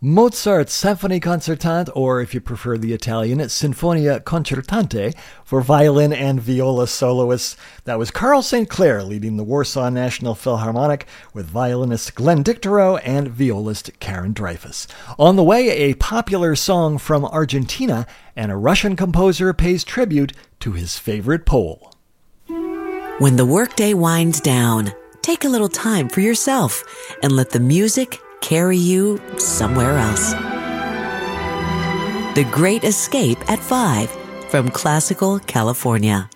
Mozart's Symphony Concertante, or if you prefer the Italian, Sinfonia Concertante, for violin and viola soloists. That was Carl St. Clair leading the Warsaw National Philharmonic with violinist Glenn Dicterow and violist Karen Dreyfus. On the way, a popular song from Argentina, and a Russian composer pays tribute to his favorite Pole. When the workday winds down, take a little time for yourself and let the music carry you somewhere else. The Great Escape at 5 from Classical California.